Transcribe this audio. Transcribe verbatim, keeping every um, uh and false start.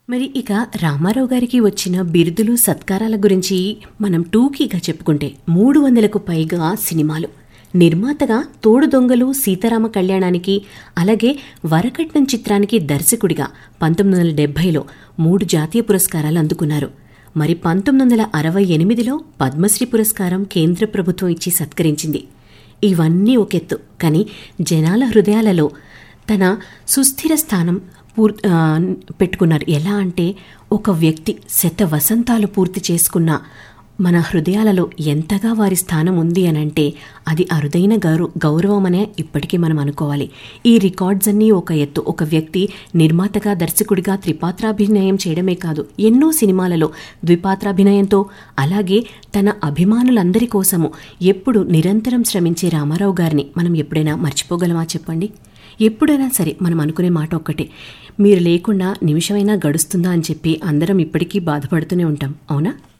మరి ఇక రామారావు గారికి వచ్చిన బిరుదులు సత్కారాల గురించి మనం టూకీగా చెప్పుకుంటే మూడు వందలకు పైగా సినిమాలు, నిర్మాతగా తోడు దొంగలు, సీతారామ కళ్యాణానికి, అలాగే వరకట్నం చిత్రానికి దర్శకుడిగా పంతొమ్మిది వందల డెబ్బైలో మూడు జాతీయ పురస్కారాలు అందుకున్నారు. మరి పంతొమ్మిది వందల అరవై ఎనిమిదిలో పద్మశ్రీ పురస్కారం కేంద్ర ప్రభుత్వం ఇచ్చి సత్కరించింది. ఇవన్నీ ఒకెత్తు, కానీ జనాల హృదయాలలో తన సుస్థిర స్థానం పూర్ పెట్టుకున్నారు. ఎలా అంటే, ఒక వ్యక్తి శత వసంతాలు పూర్తి చేసుకున్న మన హృదయాలలో ఎంతగా వారి స్థానం ఉంది అనంటే అది అరుదైన గౌరవ గౌరవం అనే ఇప్పటికీ మనం అనుకోవాలి. ఈ రికార్డ్స్ అన్నీ ఒక ఎత్తు. ఒక వ్యక్తి నిర్మాతగా, దర్శకుడిగా త్రిపాత్రాభినయం చేయడమే కాదు, ఎన్నో సినిమాలలో ద్విపాత్రాభినయంతో, అలాగే తన అభిమానులందరి కోసము ఎప్పుడు నిరంతరం శ్రమించే రామారావు గారిని మనం ఎప్పుడైనా మర్చిపోగలమా చెప్పండి? ఎప్పుడైనా సరే మనం అనుకునే మాట ఒక్కటే, మీరు లేకుండా నిమిషమైనా గడుస్తుందా అని చెప్పి అందరం ఇప్పటికీ బాధపడుతూనే ఉంటాం, అవునా?